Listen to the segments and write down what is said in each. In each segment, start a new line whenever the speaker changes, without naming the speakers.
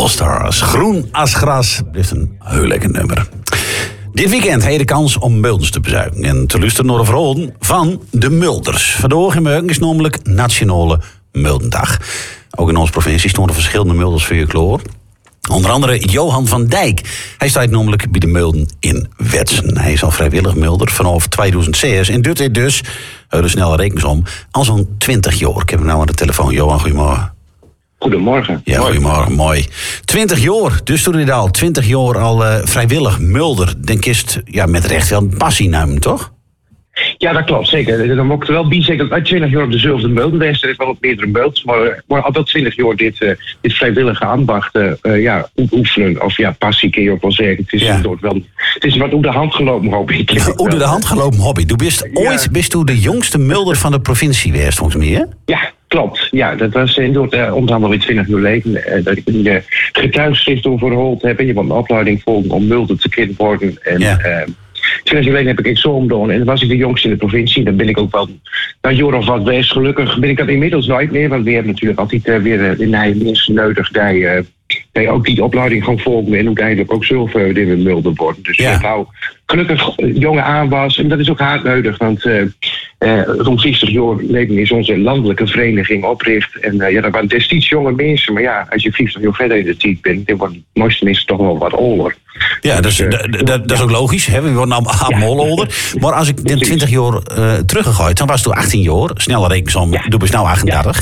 All Stars. Groen als gras. Dit is een heel lekker nummer. Dit weekend heb je de kans om Mulders te bezuiken. En te luisteren naar de verhalen van de Mulders. Vandaag in Meuken is namelijk Nationale Muldendag. Ook in onze provincie stonden verschillende Mulders voor je kloor. Onder andere Johan van Dijk. Hij staat namelijk bij de Mulden in Wetsen. Hij is al vrijwillig Mulder vanaf 2006. En dit is dus, de snelle rekensom, al zo'n 20 jaar. Ik heb hem nou aan de telefoon. Johan, goedemorgen.
Goedemorgen.
Ja, goedemorgen, mooi. 20 jaar, dus toen je al 20 jaar al vrijwillig Mulder. Dan kist met recht wel een passie nemen, toch?
Ja, dat klopt, zeker. Dan moet ik er wel bij zeggen dat 20 jaar op dezelfde Mulden is. Er is wel op meerdere Mulders, maar al wel 20 jaar dit vrijwillige ambacht oefenen. Of passie kun je ook wel zeggen. Het is wat hoe de hand gelopen hobby.
Hoe de hand gelopen hobby. Du bist ooit de jongste Mulder van de provincie geweest, volgens mij, hè?
Ja, klopt. Ja, dat was onder andere weer 20 jaar geleden. Dat ik een getuigschrift over gehoord heb. En je moet een opleiding volgen om Mulder te kunnen worden. En, 20 jaar geleden heb ik examen gedaan en dan was ik de jongste in de provincie. Dan ben ik ook wel een jaar of wat best. Gelukkig ben ik dat inmiddels nooit meer, want we hebben natuurlijk altijd weer de nieuwe mensen nodig die ook die opleiding gaan volgen en uiteindelijk ook zelf de Mulder worden. Dus nou gelukkig jonge aanwas en dat is ook hard nodig, want rond 60 jaar geleden is onze landelijke vereniging opgericht en dat waren destijds jonge mensen, maar ja, als je 50 jaar verder in de tijd bent, dan worden de meeste mensen toch wel wat ouder. Ja,
dat is ook logisch. Hè? We worden allemaal ouder. Maar als ik in 20 jaar teruggegooid, dan was toen 18 jaar. Snelle rekensom, doe bent nou 38.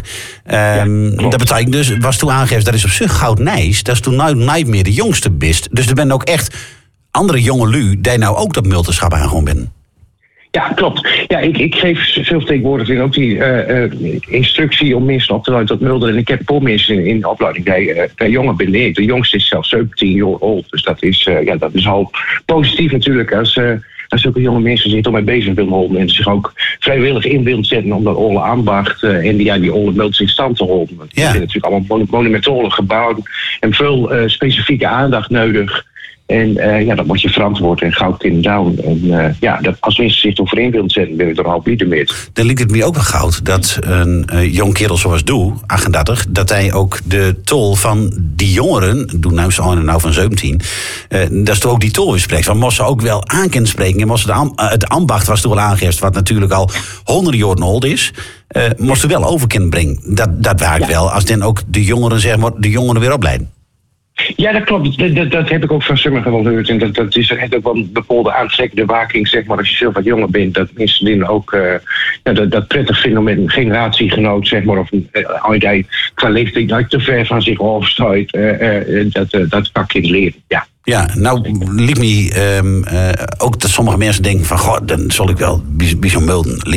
Dat betekent dus, was toen aangegeven, dat is op zich goud nijs. Dat is toen nou niet meer de jongste bist. Dus er zijn ook echt andere jonge lui die nou ook dat mulderschap aangegaan binnen.
Ja, klopt. Ja, ik geef veel tegenwoordig ook die instructie om mensen op te leiden tot Mulder. En ik heb veel mensen in de opleiding die jonger ben. De jongste is zelfs 17 jaar oud. Dus dat is al positief natuurlijk als zulke jonge mensen zich ermee bezig willen houden. En zich ook vrijwillig in willen zetten om dat oude ambacht en die oude Mulders in stand te houden. Er zijn natuurlijk allemaal monumentale gebouwen en veel specifieke aandacht nodig. En dat moet je verantwoord en gauw kunnen doen. En dat als mensen zich erover in willen zetten, ben ik er al niet mee.
Dan lijkt het me ook wel goud dat een jong kerel zoals Doe, 38, dat hij ook de tol van die jongeren, Doe nou van 17, dat is toch ook die tol bespreekt. Van moest ze ook wel aan kunnen spreken. En moest het ambacht was toch wel aangegeven, wat natuurlijk al honderden jaren oud is. Moest ze wel over kunnen brengen. Dat werkt wel, als dan ook de jongeren, zeg maar, de jongeren weer opleiden.
Ja, dat klopt. Dat heb ik ook van sommigen wel gehoord. En dat is echt ook wel een bepaalde aantrekkende waking, zeg maar, als je zelf wat jonger bent. Dat mensen die ook dat prettig vinden om met een generatiegenoot, zeg maar, of een idee qua leeftijd dat te ver van zich afstuit. Dat kan kind leren, ja.
Ja, nou liep me ook dat sommige mensen denken van, goh, dan zal ik wel bij zo'n Mulden.